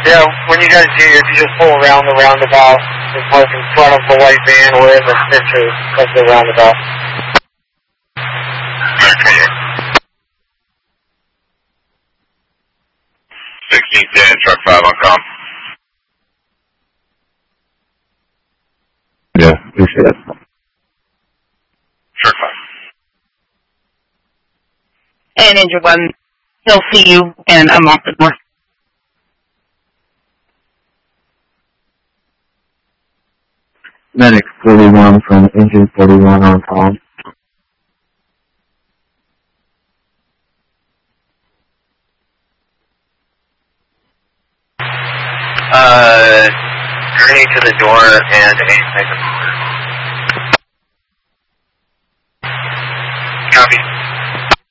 Yeah, when you guys do, if you just pull around the roundabout and park in front of the white van or in the center of the roundabout. Okay. 1610, truck 5 on com. Yeah, appreciate it. Truck 5. And Engine 1, he'll see you, and I'm off the door. Medic 41 from Engine 41 on call. Journey to the door and a second. Copy.